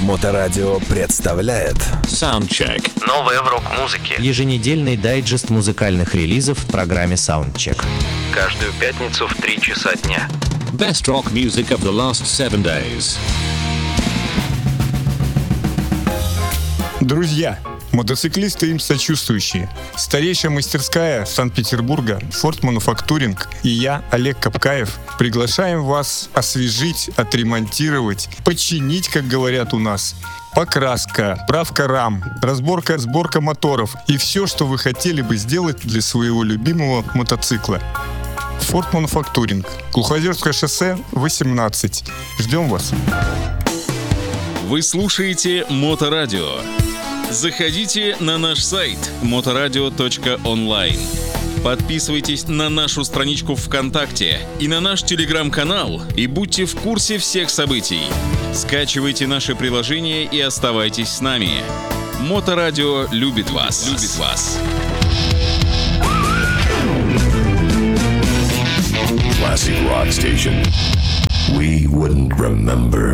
Моторадио представляет Soundcheck. Новое в рок-музыке. Еженедельный дайджест музыкальных релизов в программе Soundcheck. Каждую пятницу в 3 часа дня. Best rock music of the last 7 days. Друзья, мотоциклисты им сочувствующие. Старейшая мастерская Санкт-Петербурга Ford Manufacturing и я, Олег Капкаев, приглашаем вас освежить, отремонтировать, починить, как говорят у нас. Покраска, правка рам, разборка, сборка моторов и все, что вы хотели бы сделать для своего любимого мотоцикла. Ford Manufacturing, Глухозерское шоссе, 18. Ждем вас. Вы слушаете Моторадио. Заходите на наш сайт motoradio.online. Подписывайтесь на нашу страничку ВКонтакте и на наш телеграм-канал и будьте в курсе всех событий. Скачивайте наши приложения и оставайтесь с нами. Моторадио любит вас. Любит вас. Classic rock station. We wouldn't remember.